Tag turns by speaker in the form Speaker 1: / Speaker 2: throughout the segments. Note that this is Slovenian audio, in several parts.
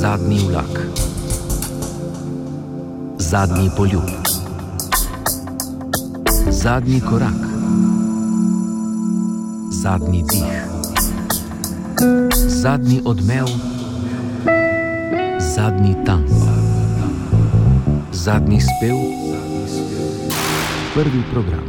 Speaker 1: Zadnji vlak. Zadnji poljub. Zadnji korak. Zadnji dih. Zadnji odmev. Zadnji tango. Zadnji spev. Prvi program.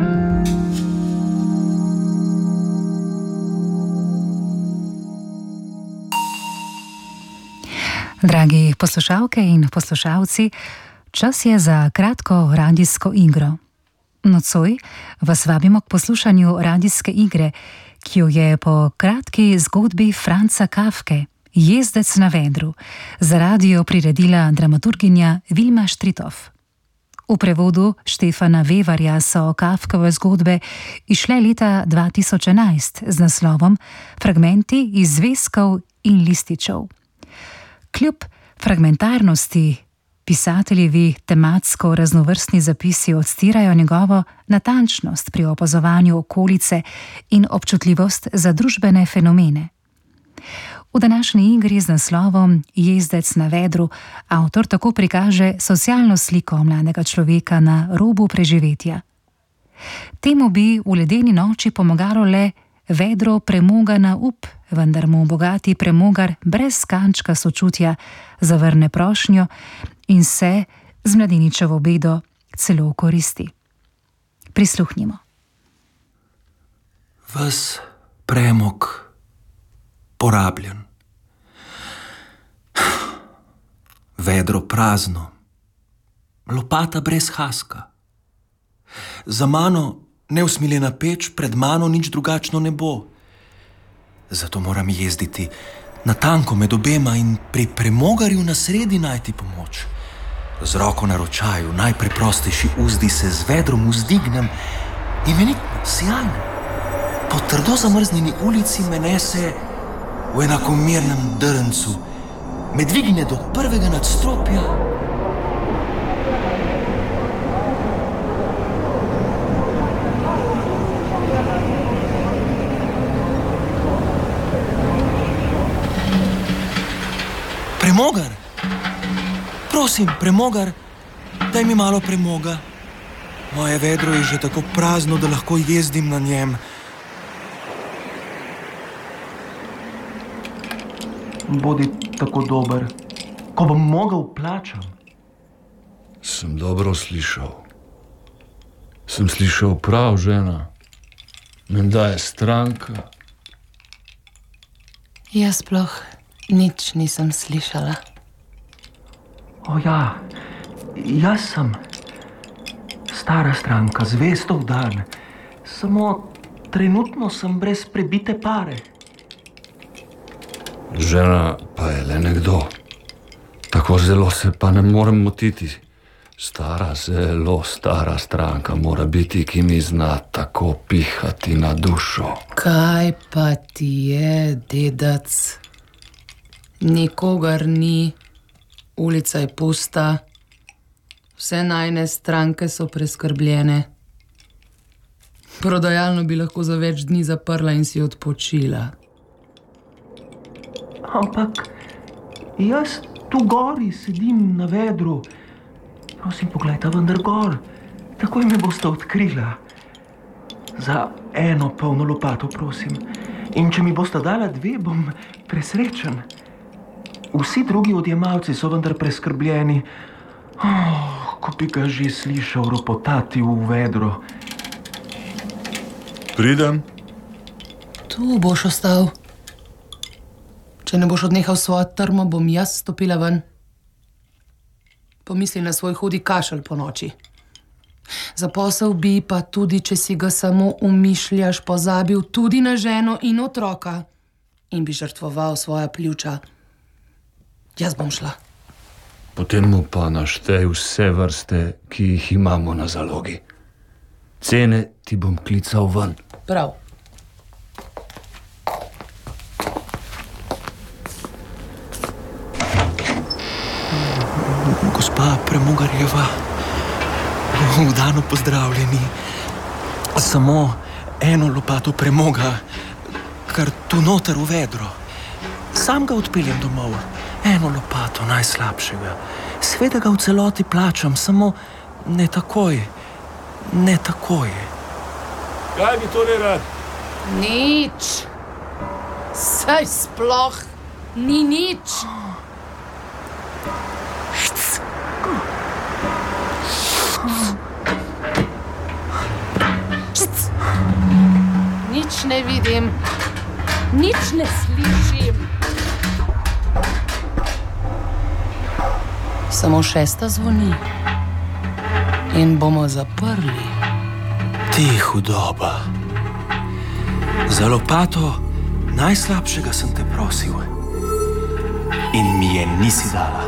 Speaker 2: Dragi poslušalke in poslušalci, čas je za kratko radijsko igro. Nocoj vas vabimo k poslušanju radijske igre, ki jo je po kratki zgodbi Franca Kafke, Jezdec na vedru, za radio priredila dramaturginja Vilma Štritov. V prevodu Štefana Vevarja so Kafkove zgodbe izšle leta 2011 z naslovom Fragmenti iz zvezkov in lističev. Kljub fragmentarnosti pisateljevi tematsko raznovrstni zapisi odstirajo njegovo natančnost pri opazovanju okolice in občutljivost za družbene fenomene. V današnji igri z naslovom Jezdec na vedru avtor tako prikaže socialno sliko mladega človeka na robu preživetja. Temu bi v ledeni noči pomagalo le vedro premoga na up, vendar mu bogati premogar brez kančka sočutja zavrne prošnjo in se z mladeničevo bedo celo koristi. Prisluhnimo.
Speaker 3: Ves premog porabljen. Vedro prazno. Lopata brez haska. Za mano neusmiljena peč, pred mano nič drugačno ne bo. Zato moram jezditi na tanko med obema in pri premogarju na sredi najti pomoč. Z roko na ročaju, najpreprostejši uzdi se z vedrom vzdignem, imenitno, sijajno. Po trdo zamrznjeni ulici me nese v enakomernem drncu, me dvigne do prvega nadstropja. Premogar! Prosim, premogar, daj mi malo premoga. Moje vedro je že tako prazno, da lahko jezdim na njem. Bodi tako dober, ko bom mogel, plačam.
Speaker 4: Sem dobro slišal. Sem slišal prav, žena. Menda je stranka.
Speaker 5: Jaz sploh nič nisem slišala.
Speaker 3: O ja, jaz sem stara stranka, zvesto v dan. Samo trenutno sem brez prebite pare.
Speaker 4: Žena pa je le nekdo. Tako zelo se pa ne morem motiti. Stara, zelo stara stranka mora biti, ki mi zna tako pihati na dušo.
Speaker 5: Kaj pa ti je, dedac? Nikogar ni, ulica je pusta, vse najne stranke so preskrbljene. Prodajalno bi lahko za več dni zaprla in si odpočila.
Speaker 3: Ampak jaz tu gori sedim na vedru. Prosim, poglejta vendar gor, takoj me boste odkrila. Za eno polno lopato, prosim. In če mi boste dala dve, bom presrečen. Vsi drugi odjemalci so vendar preskrbljeni. Ko bi ga že slišal ropotati v vedro.
Speaker 4: Pridem?
Speaker 5: Tu boš ostal. Če ne boš odnehal svojo trmo, bom jaz stopila ven. Pomisli na svoj hudi kašelj po noči. Zaposel bi pa tudi, če si ga samo umišljaš, pozabil tudi na ženo in otroka in bi žrtvoval svoja pljuča. Jaz bom šla.
Speaker 4: Potem mu pa naštej vse vrste, ki jih imamo na zalogi. Cene ti bom klical ven.
Speaker 5: Prav.
Speaker 3: Gospa Premogarjeva, vdano pozdravljeni. Samo eno lopato premoga, kar tu noter v vedro. Sam ga odpeljem domov. Eno lopato najslabšega. Sveda ga v celoti plačam, samo ne takoj. Ne takoj.
Speaker 4: Kaj bi to rad?
Speaker 5: Nič. Saj sploh ni nič. Nič ne vidim, nič ne slišim. Samo 6. zvoni in bomo zaprli.
Speaker 3: Ti hudoba. Za lopato najslabšega sem te prosil in mi je nisi dala.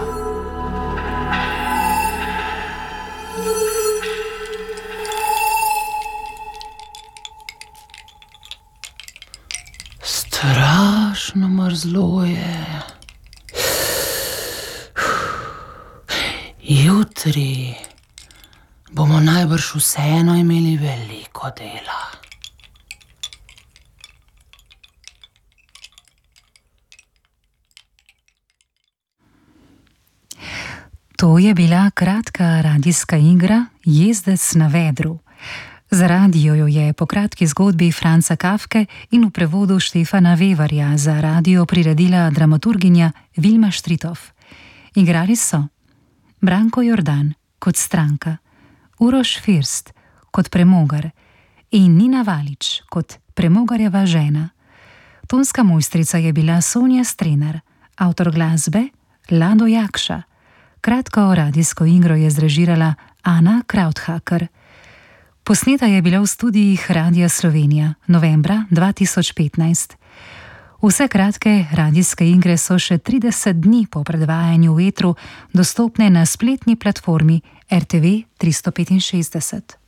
Speaker 5: Strašno mrzlo je. Jutri bomo najbrž vseeno imeli veliko dela.
Speaker 2: To je bila kratka radijska igra Jezdec na vedru. Za radio jo je po kratki zgodbi Franca Kafke in v prevodu Štefana Vevarja za radio priredila dramaturginja Vilma Štritov. Igrali so Branko Jordan kot Stranka, Uroš First kot Premogar in Nina Valič kot Premogarjeva žena. Tonska mojstrica je bila Sonja Strenar, avtor glasbe Lado Jakša. Kratko radijsko igro je zrežirala Ana Krauthaker. Posneta je bila v studijih Radia Slovenija novembra 2015. Vse kratke radijske igre so še 30 dni po predvajanju v etru dostopne na spletni platformi RTV 365.